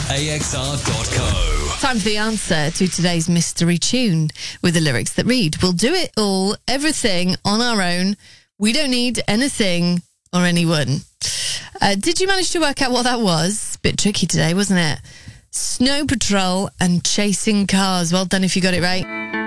AXR.co. Time for the answer to today's mystery tune with the lyrics that read, "We'll do it all, everything on our own. We don't need anything or anyone." Did you manage to work out what that was? Bit tricky today, wasn't it? Snow Patrol and Chasing Cars. Well done if you got it right.